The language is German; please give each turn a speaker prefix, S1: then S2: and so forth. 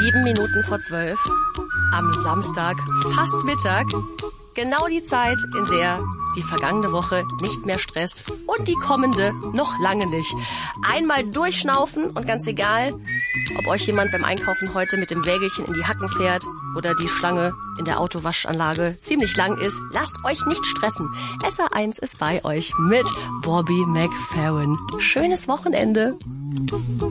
S1: 7 Minuten vor 12 am Samstag, fast Mittag. Genau die Zeit, in der die vergangene Woche nicht mehr stresst und die kommende noch lange nicht. Einmal durchschnaufen und ganz egal, ob euch jemand beim Einkaufen heute mit dem Wägelchen in die Hacken fährt oder die Schlange in der Autowaschanlage ziemlich lang ist, lasst euch nicht stressen. SR1 ist bei euch mit Bobby McFerrin. Schönes Wochenende.